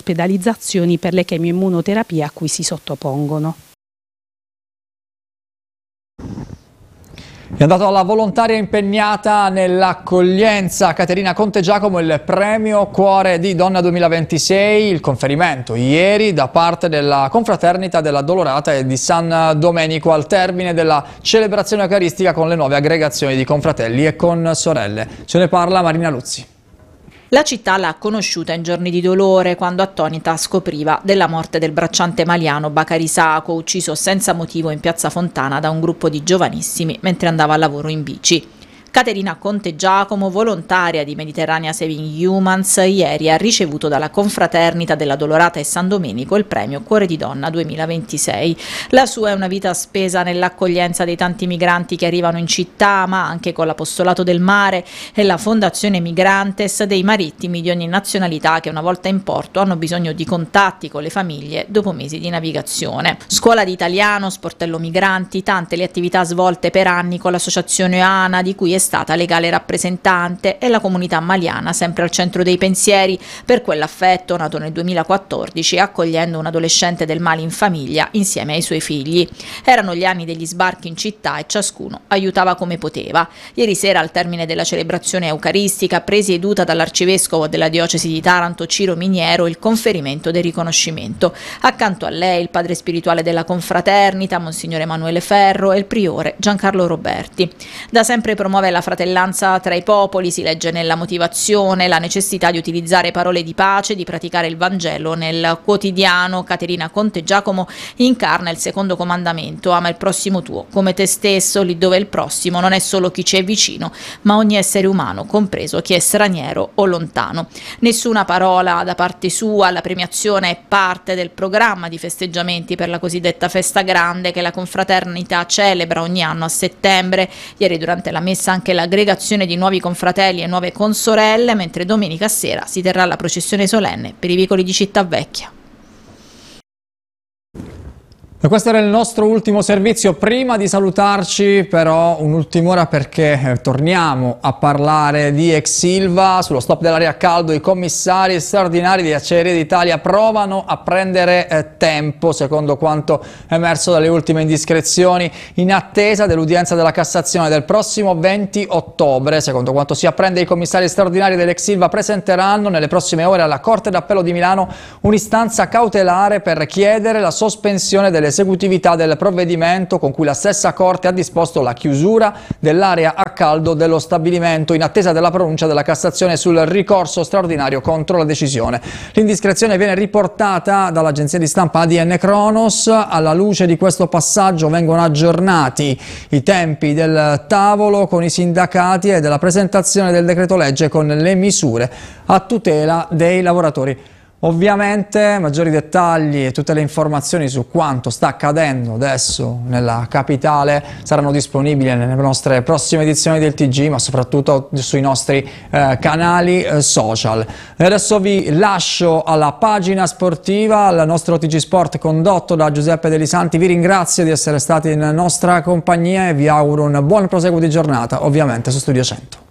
ospedalizzazioni per le chemioimmunoterapie a cui si sottopongono. È andato alla volontaria impegnata nell'accoglienza Caterina Contegiacomo il premio Cuore di Donna 2026, il conferimento ieri da parte della confraternita della Dolorata e di San Domenico al termine della celebrazione eucaristica con le nuove aggregazioni di confratelli e consorelle. Ce ne parla Marina Luzzi. La città l'ha conosciuta in giorni di dolore quando attonita scopriva della morte del bracciante maliano Bakari Sako, ucciso senza motivo in piazza Fontana da un gruppo di giovanissimi mentre andava a lavoro in bici. Caterina Contegiacomo, volontaria di Mediterranea Saving Humans, ieri ha ricevuto dalla confraternita della Dolorata e San Domenico il premio Cuore di Donna 2026. La sua è una vita spesa nell'accoglienza dei tanti migranti che arrivano in città, ma anche con l'Apostolato del Mare e la Fondazione Migrantes dei marittimi di ogni nazionalità che una volta in porto hanno bisogno di contatti con le famiglie dopo mesi di navigazione. Scuola di italiano, sportello migranti, tante le attività svolte per anni con l'associazione ANA, di cui è stata legale rappresentante, e la comunità maliana sempre al centro dei pensieri per quell'affetto nato nel 2014 accogliendo un adolescente del Mali in famiglia insieme ai suoi figli. Erano gli anni degli sbarchi in città e ciascuno aiutava come poteva. Ieri sera, al termine della celebrazione eucaristica presieduta dall'arcivescovo della diocesi di Taranto Ciro Miniero, il conferimento del riconoscimento. Accanto a lei il padre spirituale della confraternita Monsignor Emanuele Ferro e il priore Giancarlo Roberti. Da sempre promuove la fratellanza tra i popoli, si legge nella motivazione, la necessità di utilizzare parole di pace, di praticare il Vangelo nel quotidiano. Caterina Contegiacomo incarna il secondo comandamento: ama il prossimo tuo come te stesso, lì dove il prossimo non è solo chi ci è vicino, ma ogni essere umano, compreso chi è straniero o lontano. Nessuna parola da parte sua. La premiazione è parte del programma di festeggiamenti per la cosiddetta festa grande che la confraternita celebra ogni anno a settembre. Ieri durante la messa anche l'aggregazione di nuovi confratelli e nuove consorelle, mentre domenica sera si terrà la processione solenne per i vicoli di Cittavecchia. E questo era il nostro ultimo servizio. Prima di salutarci però un'ultima ora, perché torniamo a parlare di ex Ilva. Sullo stop dell'aria a caldo i commissari straordinari di Acciaierie d'Italia provano a prendere tempo, secondo quanto emerso dalle ultime indiscrezioni, in attesa dell'udienza della Cassazione del prossimo 20 ottobre. Secondo quanto si apprende, i commissari straordinari dell'ex Ilva presenteranno nelle prossime ore alla Corte d'Appello di Milano un'istanza cautelare per chiedere la sospensione delle esecutività del provvedimento con cui la stessa Corte ha disposto la chiusura dell'area a caldo dello stabilimento, in attesa della pronuncia della Cassazione sul ricorso straordinario contro la decisione. L'indiscrezione viene riportata dall'agenzia di stampa ADN Cronos. Alla luce di questo passaggio vengono aggiornati i tempi del tavolo con i sindacati e della presentazione del decreto legge con le misure a tutela dei lavoratori. Ovviamente maggiori dettagli e tutte le informazioni su quanto sta accadendo adesso nella capitale saranno disponibili nelle nostre prossime edizioni del TG, ma soprattutto sui nostri canali social. E adesso vi lascio alla pagina sportiva, al nostro TG Sport condotto da Giuseppe Delisanti. Vi ringrazio di essere stati in nostra compagnia e vi auguro un buon proseguo di giornata, ovviamente su Studio 100.